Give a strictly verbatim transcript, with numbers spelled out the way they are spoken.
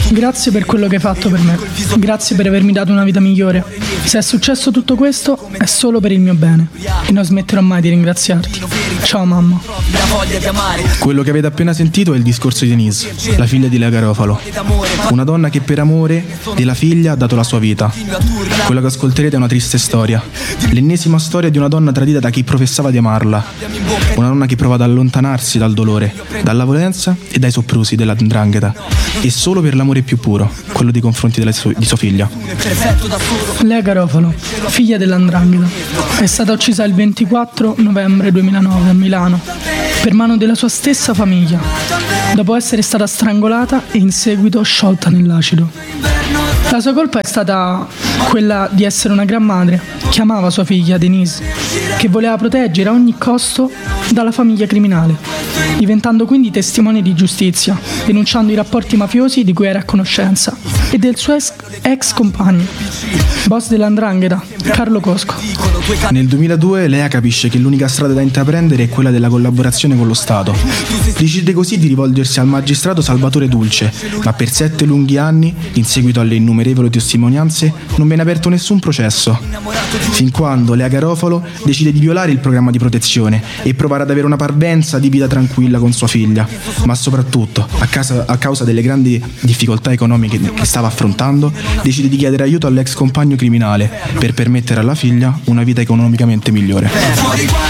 Grazie per quello che hai fatto per me. Grazie per avermi dato una vita migliore. Se è successo tutto questo è solo per il mio bene e non smetterò mai di ringraziarti. Ciao mamma. Quello che avete appena sentito è il discorso di Denise, la figlia di Lea Garofalo. Una donna che per amore della figlia ha dato la sua vita. Quello che ascolterete è una triste storia. L'ennesima storia di una donna tradita da chi professava di amarla. Una donna che prova ad allontanarsi dal dolore, dalla violenza e dai soprusi della 'ndrangheta. E solo per l'amore più puro, quello nei confronti della sua, di sua figlia. Lea Garofalo, figlia della 'ndrangheta, è stata uccisa il ventiquattro novembre duemilanove a Milano per mano della sua stessa famiglia, dopo essere stata strangolata e in seguito sciolta nell'acido. La sua colpa è stata quella di essere una gran madre che amava sua figlia Denise, che voleva proteggere a ogni costo dalla famiglia criminale, diventando quindi testimone di giustizia, denunciando i rapporti mafiosi di cui era a conoscenza e del suo ex, ex compagno, boss della 'ndrangheta, Carlo Cosco. Nel duemiladue Lea capisce che l'unica strada da intraprendere è quella della collaborazione con lo Stato. Decide così di rivolgersi al magistrato Salvatore Dulce, ma per sette lunghi anni, in seguito alle innumerevoli testimonianze, non viene aperto nessun processo. Fin quando Lea Garofalo decide di violare il programma di protezione e provare ad avere una parvenza di vita tranquilla con sua figlia, ma soprattutto, a, casa, a causa delle grandi difficoltà economiche che stava affrontando, decide di chiedere aiuto all'ex compagno criminale per permettere alla figlia una vita economicamente migliore.